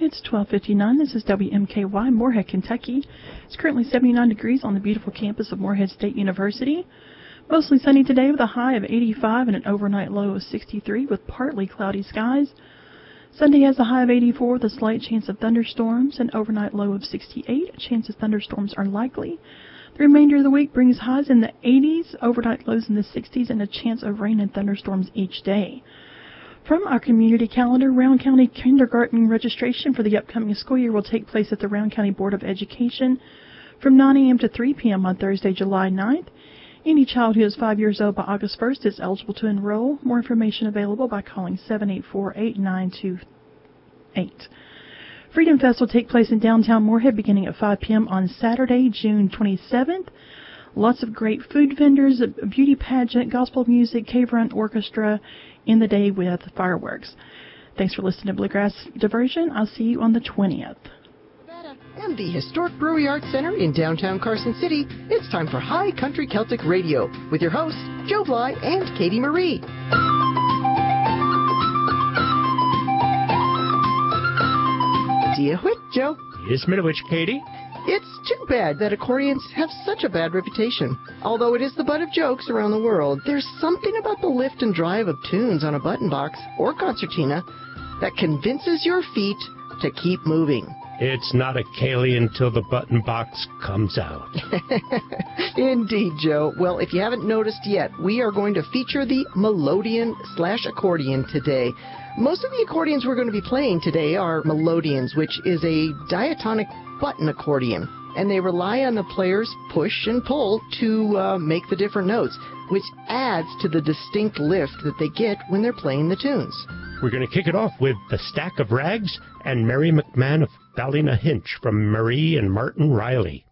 It's 12:59. This is WMKY, Moorhead, Kentucky. It's currently 79 degrees on the beautiful campus of Moorhead State University. Mostly sunny today with a high of 85 and an overnight low of 63 with partly cloudy skies. Sunday has a high of 84 with a slight chance of thunderstorms, an overnight low of 68. A chance of thunderstorms are likely. The remainder of the week brings highs in the 80s, overnight lows in the 60s, and a chance of rain and thunderstorms each day. From our community calendar, Round County kindergarten registration for the upcoming school year will take place at the Round County Board of Education from 9 a.m. to 3 p.m. on Thursday, July 9th. Any child who is 5 years old by August 1st is eligible to enroll. More information available by calling 784-8928. Freedom Fest will take place in downtown Moorhead beginning at 5 p.m. on Saturday, June 27th. Lots of great food vendors, a beauty pageant, gospel music, cave run orchestra in the day with fireworks. Thanks for listening to Bluegrass Diversion. I'll see you on the 20th. And the Historic Brewery Arts Center in downtown Carson City, it's time for High Country Celtic Radio with your hosts, Joe Bly and Katie Marie. Do you whit, Joe? Yes, Middlewich, Katie. It's too bad that accordions have such a bad reputation. Although it is the butt of jokes around the world, there's something about the lift and drive of tunes on a button box or concertina that convinces your feet to keep moving. It's not a Kaylee until the button box comes out. Indeed, Joe. Well, if you haven't noticed yet, we are going to feature the melodeon/accordion today. Most of the accordions we're going to be playing today are melodeons, which is a diatonic button accordion, and they rely on the player's push and pull to make the different notes, which adds to the distinct lift that they get when they're playing the tunes. We're going to kick it off with The Stack of Rags and Mary McMahon of Ballinahinch from Marie and Martin Riley.